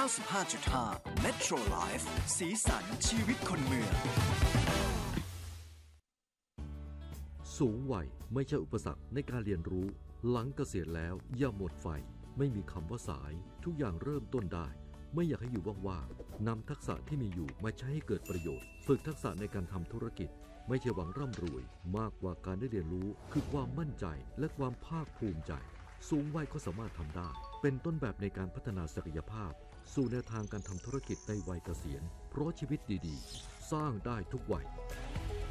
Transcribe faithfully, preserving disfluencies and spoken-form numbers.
าสิบห้าจุดห้า Metro Life สีสันชีวิตคนเมืองสูงวัยไม่ใช่อุปสรรคในการเรียนรู้หลังเกษียณแล้วอย่าหมดไฟไม่มีคำว่าสายทุกอย่างเริ่มต้นได้ไม่อยากให้อยู่ว่างๆนำทักษะที่มีอยู่มาใช้ให้เกิดประโยชน์ฝึกทักษะในการทำธุรกิจไม่ใช่หวังร่ำรวยมากกว่าการได้เรียนรู้คือความมั่นใจและความภาคภูมิใจสูงวัยก็สามารถทำได้เป็นต้นแบบในการพัฒนาศักยภาพสู่แนวทางการทำธุรกิจในวัยเกษียณเพราะชีวิตดีๆสร้างได้ทุกวัย